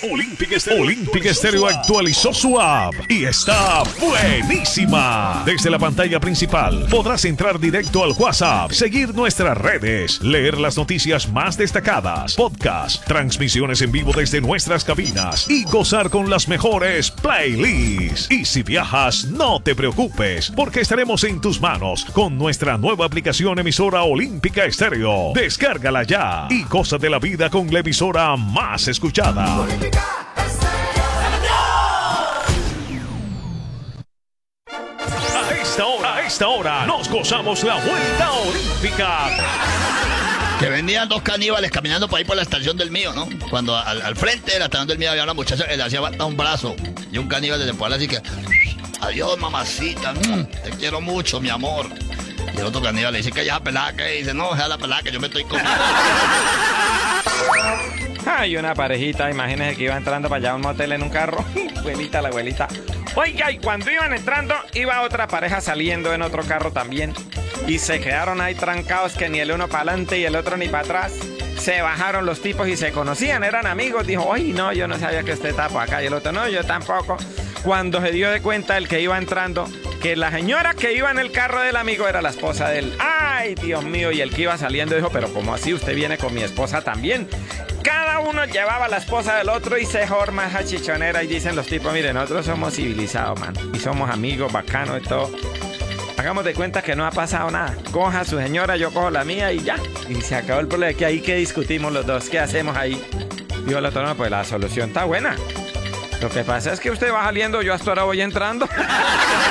Olympic Stereo actualizó su app y está buenísima. Desde la pantalla principal podrás entrar directo al WhatsApp, seguir nuestras redes, leer las noticias más destacadas, podcasts, transmisiones en vivo desde nuestras cabinas y gozar con las mejores playlists. Y si viajas, no te preocupes, porque estaremos en tus manos con nuestra nueva aplicación emisora Olímpica Estéreo. Descárgala ya y goza de la vida con la emisora más escuchada. A esta hora nos gozamos la vuelta olímpica. Que venían dos caníbales caminando por ahí por la estación del mío, ¿no? Cuando al frente de la estación del mío había una muchacha que le hacía falta un brazo. Y un caníbal desde por así que... Adiós, mamacita. Te quiero mucho, mi amor. Y el otro caníbal le dice que ya pelada, que dice, no, ya la pelada, que yo me estoy comiendo. Hay una parejita, imagínense que iba entrando para allá a un motel en un carro. Abuelita, la abuelita. Oiga, y cuando iban entrando, iba otra pareja saliendo en otro carro también. Y se quedaron ahí trancados que ni el uno para adelante y el otro ni para atrás. Se bajaron los tipos y se conocían, eran amigos. Dijo, ay, no, yo no sabía que usted estaba por acá. Y el otro, no, yo tampoco. Cuando se dio de cuenta el que iba entrando, que la señora que iba en el carro del amigo era la esposa de él. Ay, Dios mío, y el que iba saliendo dijo, pero ¿cómo así? Usted viene con mi esposa también. Cada uno llevaba a la esposa del otro y se forma esa chichonera. Y dicen los tipos, miren, nosotros somos civilizados, man. Y somos amigos, bacanos y todo. Hagamos de cuenta que no ha pasado nada. Coja a su señora, yo cojo la mía y ya. Y se acabó el problema. Que ahí que discutimos los dos. ¿Qué hacemos ahí? Dijo el otro, no, pues la solución está buena. Lo que pasa es que usted va saliendo, yo hasta ahora voy entrando.